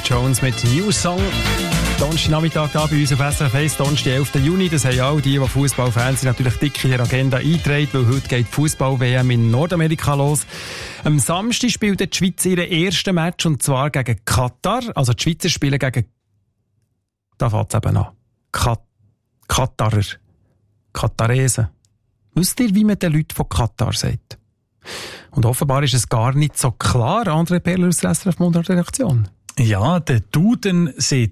Jones mit New Song. Donnerstag Nachmittag da bei uns auf SRF 1, Donnerstag, 11. Juni. Das haben all die Fußballfans natürlich dick in ihre Agenda eingetragen, weil heute geht die Fußball-WM in Nordamerika los. Am Samstag spielt die Schweiz ihren ersten Match, und zwar gegen Katar. Also die Schweizer spielen gegen... Da fängt es eben an. Katarer. Kataresen. Wisst ihr, wie man den Leuten von Katar sagt? Und offenbar ist es gar nicht so klar. André Perler aus der SRF Mundart Redaktion. Ja, der Duden sieht